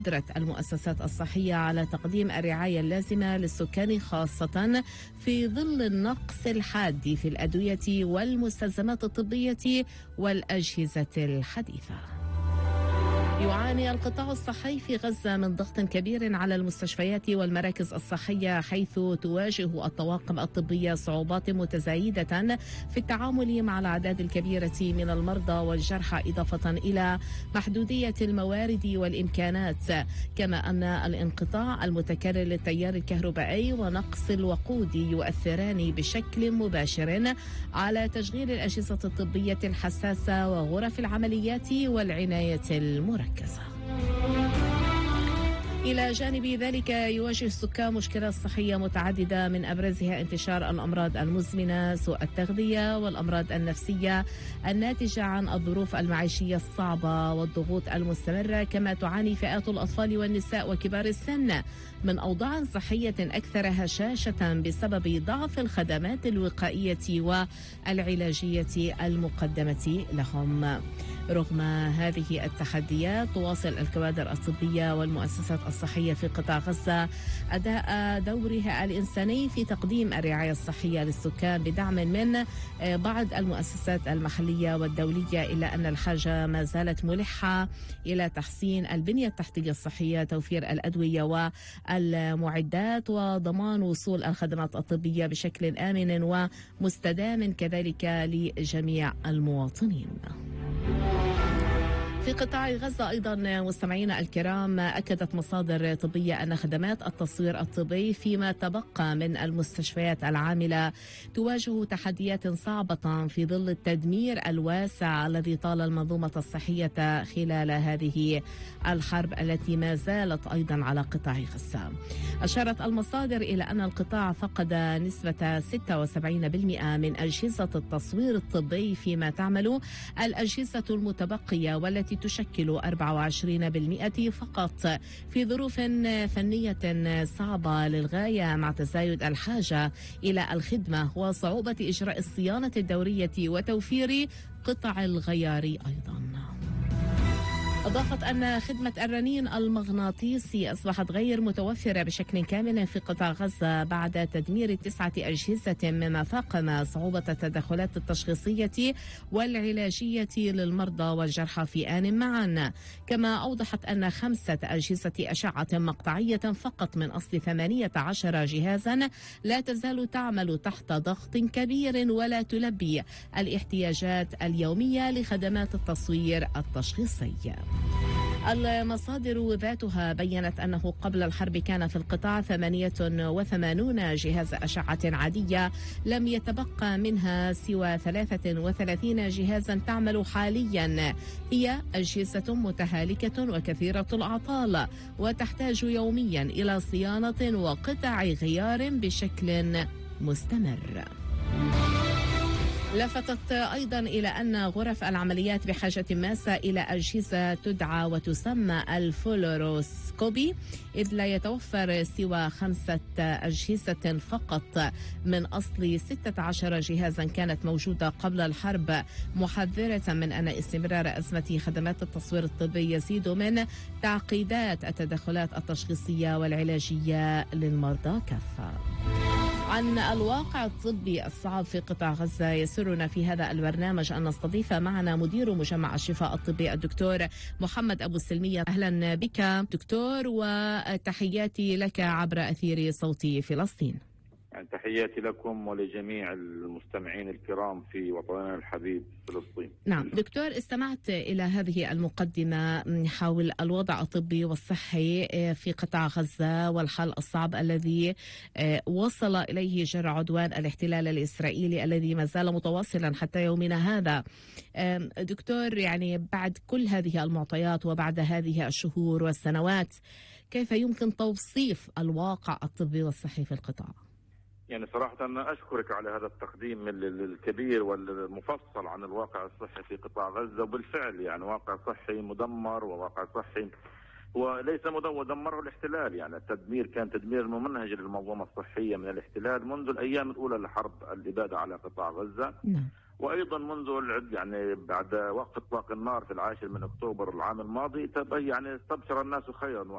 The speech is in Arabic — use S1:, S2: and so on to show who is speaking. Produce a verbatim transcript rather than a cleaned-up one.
S1: قدرة المؤسسات الصحية على تقديم الرعاية اللازمة للسكان، خاصة في ظل النقص الحاد في الأدوية والمستلزمات الطبية والأجهزة الحديثة. يعاني القطاع الصحي في غزة من ضغط كبير على المستشفيات والمراكز الصحية، حيث تواجه الطواقم الطبية صعوبات متزايدة في التعامل مع الأعداد الكبيرة من المرضى والجرحى، إضافة إلى محدودية الموارد والإمكانات، كما أن الانقطاع المتكرر للتيار الكهربائي ونقص الوقود يؤثران بشكل مباشر على تشغيل الأجهزة الطبية الحساسة وغرف العمليات والعناية المركزة. إلى جانب ذلك يواجه السكان مشكلات صحية متعددة، من أبرزها انتشار الأمراض المزمنة، سوء التغذية والأمراض النفسية الناتجة عن الظروف المعيشية الصعبة والضغوط المستمرة، كما تعاني فئات الأطفال والنساء وكبار السن من أوضاع صحية أكثر هشاشة بسبب ضعف الخدمات الوقائية والعلاجية المقدمة لهم. رغم هذه التحديات، تواصل الكوادر الطبية والمؤسسات الصحية في قطاع غزة أداء دورها الإنساني في تقديم الرعاية الصحية للسكان بدعم من بعض المؤسسات المحلية والدولية، إلا أن الحاجة ما زالت ملحة إلى تحسين البنية التحتية الصحية، توفير الأدوية والمعدات، وضمان وصول الخدمات الطبية بشكل آمن ومستدام كذلك لجميع المواطنين. في قطاع غزة أيضا مستمعينا الكرام، أكدت مصادر طبية أن خدمات التصوير الطبي فيما تبقى من المستشفيات العاملة تواجه تحديات صعبة في ظل التدمير الواسع الذي طال المنظومة الصحية خلال هذه الحرب التي ما زالت أيضا على قطاع غزة. أشارت المصادر إلى أن القطاع فقد نسبة ستة وسبعين بالمئة من أجهزة التصوير الطبي، فيما تعمل الأجهزة المتبقية والتي تشكل أربعة وعشرين بالمئة فقط في ظروف فنية صعبة للغاية، مع تزايد الحاجة إلى الخدمة وصعوبة إجراء الصيانة الدورية وتوفير قطع الغيار أيضا. أضافت أن خدمة الرنين المغناطيسي أصبحت غير متوفرة بشكل كامل في قطاع غزة بعد تدمير تسعة أجهزة، مما فاقم صعوبة التدخلات التشخيصية والعلاجية للمرضى والجرحى في آن معا. كما أوضحت أن خمسة أجهزة أشعة مقطعية فقط من أصل ثمانية عشر جهازا لا تزال تعمل تحت ضغط كبير ولا تلبي الاحتياجات اليومية لخدمات التصوير التشخيصي. المصادر ذاتها بيّنت أنه قبل الحرب كان في القطاع ثمانية وثمانين جهاز أشعة عادية، لم يتبقى منها سوى ثلاثة وثلاثين جهازا تعمل حاليا. هي أجهزة متهالكة وكثيرة الأعطال، وتحتاج يوميا إلى صيانة وقطع غيار بشكل مستمر. لفتت أيضا إلى أن غرف العمليات بحاجة ماسة إلى أجهزة تدعى وتسمى الفلوروسكوبي، إذ لا يتوفر سوى خمسة أجهزة فقط من أصل ستة عشر جهازا كانت موجودة قبل الحرب، محذرة من أن استمرار أزمة خدمات التصوير الطبي يزيد من تعقيدات التدخلات التشخيصية والعلاجية للمرضى كافة. عن الواقع الطبي الصعب في قطاع غزة، يسرنا في هذا البرنامج أن نستضيف معنا مدير مجمع الشفاء الطبي الدكتور محمد أبو السلمية. أهلا بك دكتور، وتحياتي لك عبر أثير صوت فلسطين.
S2: تحياتي لكم ولجميع المستمعين الكرام في وطننا الحبيب فلسطين.
S1: نعم دكتور، استمعت إلى هذه المقدمة حول الوضع الطبي والصحي في قطاع غزة والحال الصعب الذي وصل إليه جراء عدوان الاحتلال الإسرائيلي الذي ما زال متواصلا حتى يومنا هذا. دكتور، يعني بعد كل هذه المعطيات وبعد هذه الشهور والسنوات، كيف يمكن توصيف الواقع الطبي والصحي في القطاع؟
S2: يعني صراحة أنا أشكرك على هذا التقديم الكبير والمفصل عن الواقع الصحي في قطاع غزة، وبالفعل يعني واقع صحي مدمر، وواقع صحي وليس مدمره الاحتلال. يعني التدمير كان تدمير ممنهج للمنظومة الصحية من الاحتلال منذ الأيام الأولى لحرب الإبادة على قطاع غزة، وأيضا منذ العد يعني بعد وقف إطلاق النار في العاشر من أكتوبر العام الماضي، يعني استبشر الناس خيرا